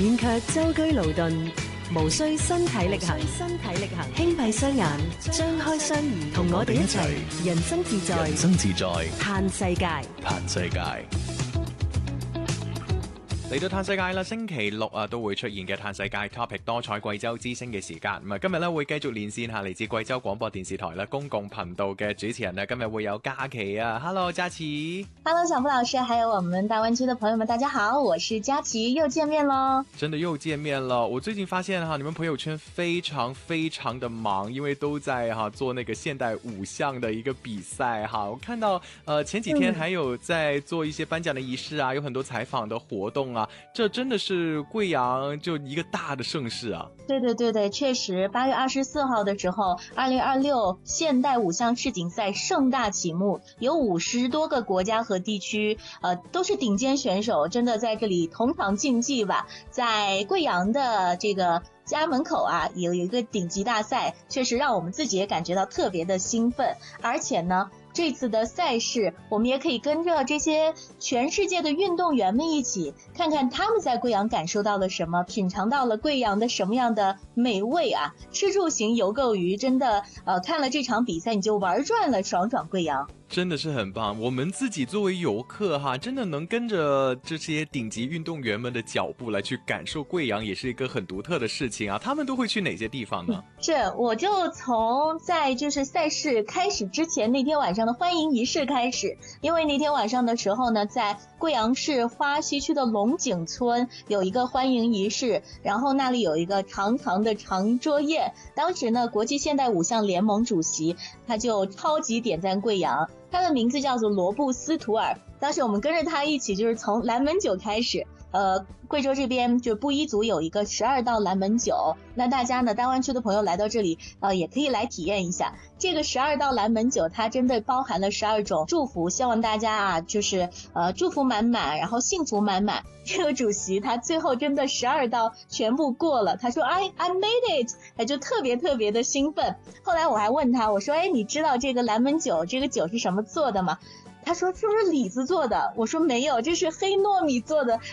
遠卻舟車勞頓，無需身體力行，輕閉雙眼，張開雙耳，同我哋一齊人生自在，嘆世界。 嚟到嘆世界啦，星期六都會出現嘅嘆世界 topic 多彩貴州之聲嘅時間。今日咧會繼續連線下嚟自貴州廣播電視台啦公共頻道嘅主持人今日會有嘉琪啊。 Hello 嘉琪。 Hello 小付老師，還有我們大灣區的朋友們，大家好，我是嘉琪，又見面咯。 真的又見面了。我最近發現你們朋友圈非常非常的忙，因為都在做那個現代舞項的一個比賽我看到前幾天還有在做一些頒獎的儀式有很多採訪的活動這真的是貴陽就一個大的盛事啊。 對，確實8月24號的時候2026現代舞項世錦賽盛大啟幕，有50多個國家和地區都是頂尖選手，真的在這裡同場競技吧。在貴陽的這個家門口有一個頂級大賽，確實讓我們自己也感覺到特別的興奮。而且呢，這次的賽事我們也可以跟着這些全世界的運動員們一起看看他們在貴陽感受到了什麼，品嘗到了貴陽的什麼樣的美味吃住行遊購娛，真的看了這場比賽你就玩轉了爽爽貴陽， 真的是很棒。我們自己作為遊客真的能跟着這些頂級運動員們的腳步來去感受貴陽，也是一個很獨特的事情他們都會去哪些地方呢？ 我就從在就是賽事開始之前那天晚上的歡迎儀式開始，因為那天晚上的時候呢，在貴陽市花溪區的龍井村有一個歡迎儀式，然後那裡有一個長長的長桌宴。當時呢，國際現代舞項聯盟主席他就超級點讚貴陽，他的名字叫做羅布斯圖爾。當時我們跟着他一起就是從藍門酒開始，貴州這邊就布依族有一個12道藍門酒，那大家呢大灣區的朋友來到這裡也可以來體驗一下這個12道藍門酒，它真的包含了12種祝福，希望大家就是祝福滿滿，然後幸福滿滿。這個主席他最後真的12道全部過了，他說I made it， 他就特別特別的興奮。後來我還問他，我說你知道這個藍門酒這個酒是什麼做的嗎？他說是不是李子做的？我說沒有，這是黑糯米做的，